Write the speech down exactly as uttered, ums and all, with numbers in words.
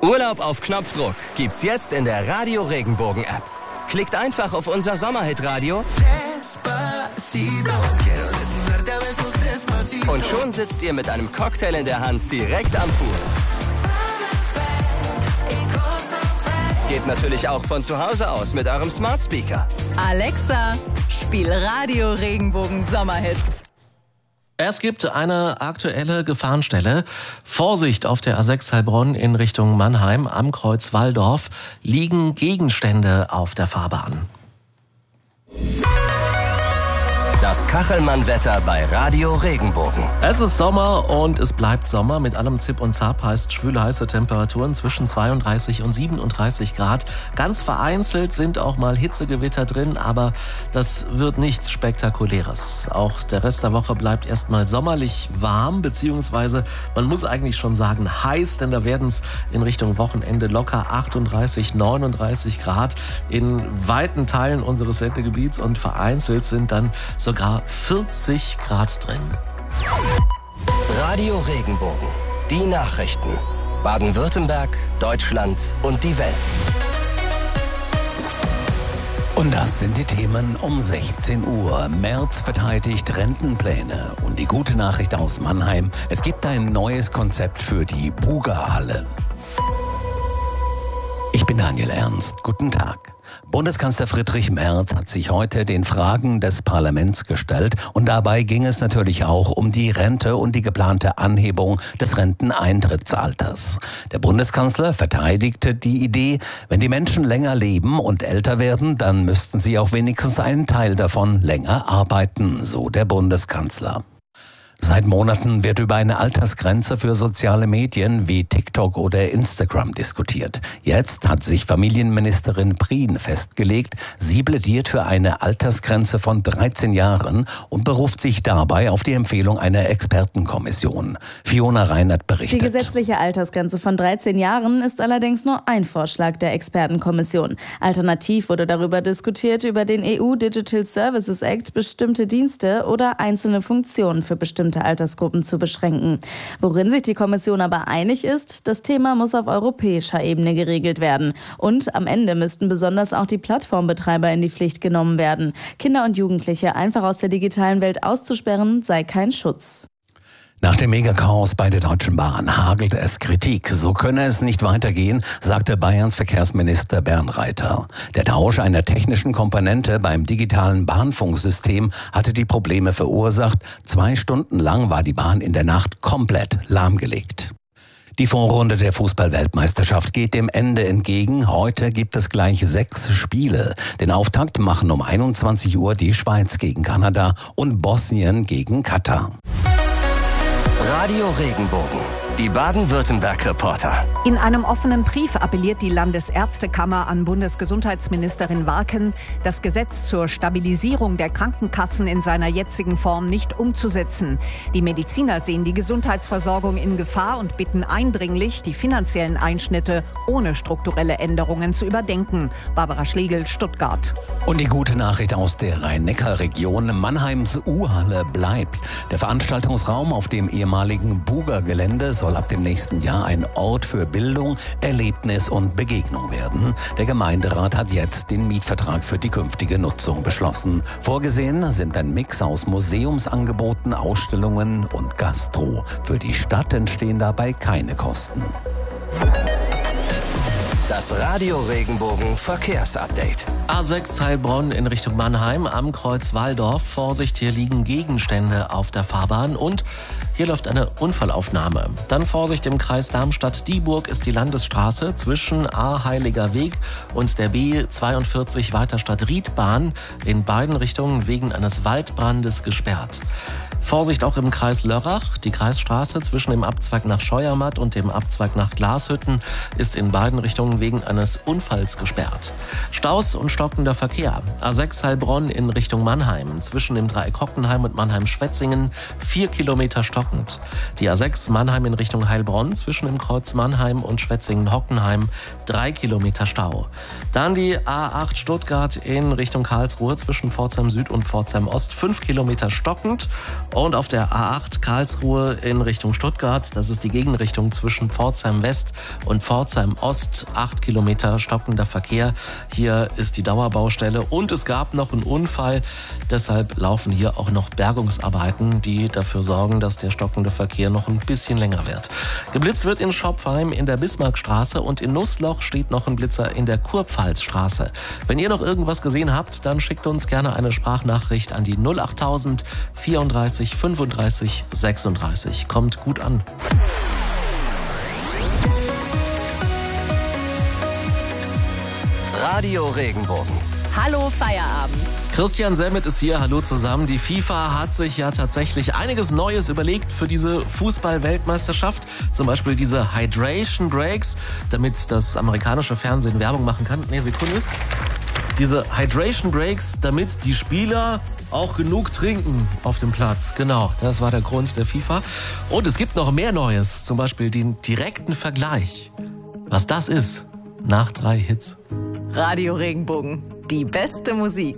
Urlaub auf Knopfdruck gibt's jetzt in der Radio Regenbogen App. Klickt einfach auf unser Sommerhit-Radio und schon sitzt ihr mit einem Cocktail in der Hand direkt am Pool. Geht natürlich auch von zu Hause aus mit eurem Smart Speaker. Alexa, spiel Radio Regenbogen Sommerhits. Es gibt eine aktuelle Gefahrenstelle. Vorsicht, auf der A sechs Heilbronn in Richtung Mannheim am Kreuz Walldorf liegen Gegenstände auf der Fahrbahn. Das Kachelmann-Wetter bei Radio Regenbogen. Es ist Sommer und es bleibt Sommer. Mit allem Zip und Zap heißt schwüle, heiße Temperaturen zwischen zweiunddreißig und siebenunddreißig Grad. Ganz vereinzelt sind auch mal Hitzegewitter drin, aber das wird nichts Spektakuläres. Auch der Rest der Woche bleibt erstmal sommerlich warm, beziehungsweise man muss eigentlich schon sagen heiß, denn da werden es in Richtung Wochenende locker achtunddreißig, neununddreißig Grad in weiten Teilen unseres Sendegebiets und vereinzelt sind dann sogar vierzig Grad drin. Radio Regenbogen. Die Nachrichten. Baden-Württemberg, Deutschland und die Welt. Und das sind die Themen um sechzehn Uhr. Merz verteidigt Rentenpläne. Und die gute Nachricht aus Mannheim: Es gibt ein neues Konzept für die Buga-Halle. Ich bin Daniel Ernst. Guten Tag. Bundeskanzler Friedrich Merz hat sich heute den Fragen des Parlaments gestellt und dabei ging es natürlich auch um die Rente und die geplante Anhebung des Renteneintrittsalters. Der Bundeskanzler verteidigte die Idee, wenn die Menschen länger leben und älter werden, dann müssten sie auch wenigstens einen Teil davon länger arbeiten, so der Bundeskanzler. Seit Monaten wird über eine Altersgrenze für soziale Medien wie TikTok oder Instagram diskutiert. Jetzt hat sich Familienministerin Prien festgelegt. Sie plädiert für eine Altersgrenze von dreizehn Jahren und beruft sich dabei auf die Empfehlung einer Expertenkommission. Fiona Reinert berichtet. Die gesetzliche Altersgrenze von dreizehn Jahren ist allerdings nur ein Vorschlag der Expertenkommission. Alternativ wurde darüber diskutiert, über den E U Digital Services Act bestimmte Dienste oder einzelne Funktionen für bestimmte Altersgruppen zu beschränken. Worin sich die Kommission aber einig ist, das Thema muss auf europäischer Ebene geregelt werden. Und am Ende müssten besonders auch die Plattformbetreiber in die Pflicht genommen werden. Kinder und Jugendliche einfach aus der digitalen Welt auszusperren, sei kein Schutz. Nach dem Megachaos bei der Deutschen Bahn hagelt es Kritik. So könne es nicht weitergehen, sagte Bayerns Verkehrsminister Bernreiter. Der Tausch einer technischen Komponente beim digitalen Bahnfunksystem hatte die Probleme verursacht. Zwei Stunden lang war die Bahn in der Nacht komplett lahmgelegt. Die Vorrunde der Fußball-Weltmeisterschaft geht dem Ende entgegen. Heute gibt es gleich sechs Spiele. Den Auftakt machen um einundzwanzig Uhr die Schweiz gegen Kanada und Bosnien gegen Katar. Radio Regenbogen. Die Baden-Württemberg-Reporter. In einem offenen Brief appelliert die Landesärztekammer an Bundesgesundheitsministerin Warken, das Gesetz zur Stabilisierung der Krankenkassen in seiner jetzigen Form nicht umzusetzen. Die Mediziner sehen die Gesundheitsversorgung in Gefahr und bitten eindringlich, die finanziellen Einschnitte ohne strukturelle Änderungen zu überdenken. Barbara Schlegel, Stuttgart. Und die gute Nachricht aus der Rhein-Neckar-Region: Mannheims U-Halle bleibt. Der Veranstaltungsraum auf dem ehemaligen Buga-Gelände soll ab dem nächsten Jahr ein Ort für Bildung, Erlebnis und Begegnung werden. Der Gemeinderat hat jetzt den Mietvertrag für die künftige Nutzung beschlossen. Vorgesehen sind ein Mix aus Museumsangeboten, Ausstellungen und Gastro. Für die Stadt entstehen dabei keine Kosten. Das Radio Regenbogen Verkehrsupdate. A sechs Heilbronn in Richtung Mannheim am Kreuz Walldorf. Vorsicht, hier liegen Gegenstände auf der Fahrbahn und hier läuft eine Unfallaufnahme. Dann Vorsicht, im Kreis Darmstadt-Dieburg ist die Landesstraße zwischen A Heiliger Weg und der B zweiundvierzig Weiterstadt-Riedbahn in beiden Richtungen wegen eines Waldbrandes gesperrt. Vorsicht auch im Kreis Lörrach. Die Kreisstraße zwischen dem Abzweig nach Scheuermatt und dem Abzweig nach Glashütten ist in beiden Richtungen wegen eines Unfalls gesperrt. Staus und stockender Verkehr. A sechs Heilbronn in Richtung Mannheim. Zwischen dem Dreieck Hockenheim und Mannheim-Schwetzingen vier Kilometer Stock stockend. Die A sechs Mannheim in Richtung Heilbronn zwischen dem Kreuz Mannheim und Schwetzingen-Hockenheim drei Kilometer Stau. Dann die A acht Stuttgart in Richtung Karlsruhe zwischen Pforzheim Süd und Pforzheim Ost fünf Kilometer stockend. Und auf der A acht Karlsruhe in Richtung Stuttgart, das ist die Gegenrichtung zwischen Pforzheim West und Pforzheim Ost, acht Kilometer stockender Verkehr. Hier ist die Dauerbaustelle und es gab noch einen Unfall. Deshalb laufen hier auch noch Bergungsarbeiten, die dafür sorgen, dass der stockende Verkehr noch ein bisschen länger wird. Geblitzt wird in Schopfheim in der Bismarckstraße und in Nussloch steht noch ein Blitzer in der Kurpfalzstraße. Wenn ihr noch irgendwas gesehen habt, dann schickt uns gerne eine Sprachnachricht an die null achttausend vierunddreißig fünfunddreißig sechsunddreißig. Kommt gut an. Radio Regenbogen. Hallo Feierabend. Christian Semmet ist hier. Hallo zusammen. Die FIFA hat sich ja tatsächlich einiges Neues überlegt für diese Fußball-Weltmeisterschaft. Zum Beispiel diese Hydration Breaks, damit das amerikanische Fernsehen Werbung machen kann. Nee, Sekunde. Diese Hydration Breaks, damit die Spieler auch genug trinken auf dem Platz. Genau, das war der Grund der FIFA. Und es gibt noch mehr Neues. Zum Beispiel den direkten Vergleich. Was das ist, nach drei Hits. Radio Regenbogen. Die beste Musik.